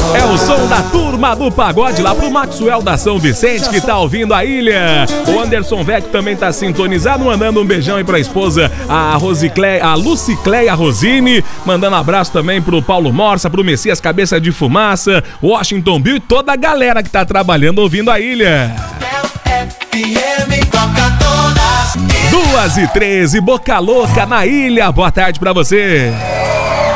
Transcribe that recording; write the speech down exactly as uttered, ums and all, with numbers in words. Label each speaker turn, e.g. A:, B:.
A: É o som da turma do pagode lá pro Maxwell da São Vicente que tá ouvindo a ilha. O Anderson Vecchio também tá sintonizado, mandando um beijão aí pra esposa, a Rosiclé, a Lucicléia Rosine, mandando abraço também pro Paulo Morsa, pro Messias Cabeça de Fumaça, Washington Bill e toda a galera que tá trabalhando ouvindo a ilha. Duas e treze, Boca Louca na ilha. Boa tarde pra você.